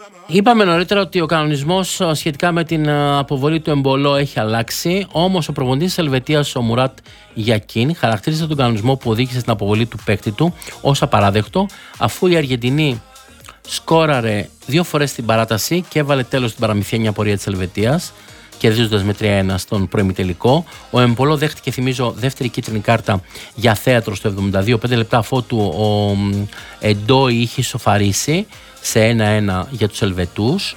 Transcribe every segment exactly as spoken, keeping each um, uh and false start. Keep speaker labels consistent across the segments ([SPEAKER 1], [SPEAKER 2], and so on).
[SPEAKER 1] Είπαμε νωρίτερα ότι ο κανονισμός σχετικά με την αποβολή του Εμπολό έχει αλλάξει, όμως ο προπονητής της Ελβετίας, ο Μουράτ Γιακίν, χαρακτήρισε τον κανονισμό που οδήγησε στην αποβολή του παίκτη του ως απαράδεκτο, αφού η Αργεντινή σκόραρε δύο φορές στην παράταση και έβαλε τέλος στην παραμυθιανή πορεία της Ελβετίας, κερδίζοντας με τρία ένα στον προημιτελικό. Ο Εμπολό δέχτηκε, θυμίζω, δεύτερη κίτρινη κάρτα για θέατρο στο εβδομήντα δύο, πέντε λεπτά αφότου ο Εντόι είχε σοφαρίσει σε ένα ένα για τους Ελβετούς,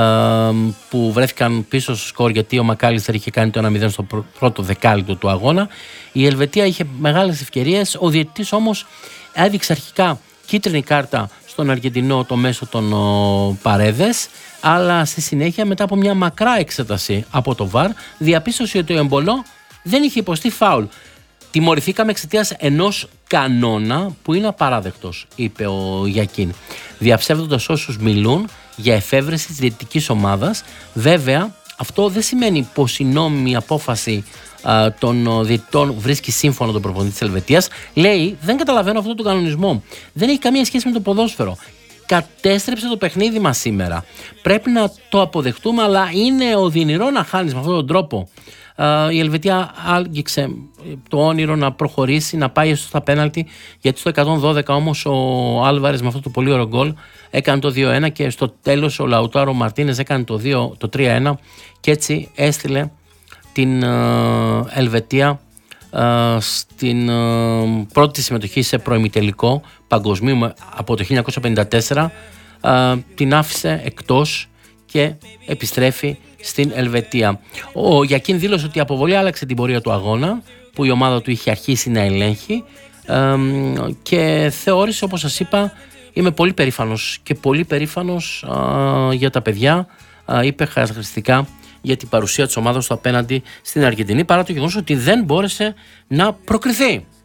[SPEAKER 1] που βρέθηκαν πίσω στο σκορ γιατί ο Μακάλιστερ είχε κάνει το ένα μηδέν στο πρώτο δεκάλεπτο του αγώνα. Η Ελβετία είχε μεγάλες ευκαιρίες, ο διαιτητής όμως έδειξε αρχικά κίτρινη κάρτα στον Αργεντινό το μέσο των Παρέδες, αλλά στη συνέχεια, μετά από μια μακρά εξέταση από το βαρ, διαπίστωσε ότι ο Εμπολό δεν είχε υποστεί φάουλ. Τιμωρηθήκαμε εξαιτίας ενός κανόνα που είναι απαράδεκτος, είπε ο Γιακίν, διαψεύδοντας όσους μιλούν για εφεύρεση της διαιτητικής ομάδας. Βέβαια, αυτό δεν σημαίνει πως η νόμιμη απόφαση α, των διαιτητών βρίσκει σύμφωνο τον προπονητή της Ελβετίας. Λέει, δεν καταλαβαίνω αυτό τον κανονισμό. Δεν έχει καμία σχέση με το ποδόσφαιρο. Κατέστρεψε το παιχνίδι μας σήμερα. Πρέπει να το αποδεχτούμε, αλλά είναι οδυνηρό να χάνεις με αυτόν τον τρόπο. Uh, η Ελβετία άγγιξε το όνειρο να προχωρήσει, να πάει έστω στα πέναλτι, γιατί στο εκατόν δώδεκα όμως ο Άλβαρες με αυτό το πολύ ωραίο γκολ έκανε το δύο ένα και στο τέλος ο Λαουτάρο Μαρτίνες έκανε το, δύο, το τρία ένα και έτσι έστειλε την uh, Ελβετία uh, στην uh, πρώτη συμμετοχή σε προημιτελικό παγκοσμίου από το χίλια εννιακόσια πενήντα τέσσερα. Uh, την άφησε εκτός και επιστρέφει στην Ελβετία. Ο Γιακίν δήλωσε ότι η αποβολή άλλαξε την πορεία του αγώνα που η ομάδα του είχε αρχίσει να ελέγχει, και θεώρησε, όπως σας είπα, είμαι πολύ περήφανος και πολύ περήφανος για τα παιδιά, είπε χαρακτηριστικά για την παρουσία της ομάδας του απέναντι στην Αργεντινή, παρά το γεγονός ότι δεν μπόρεσε να προκριθεί.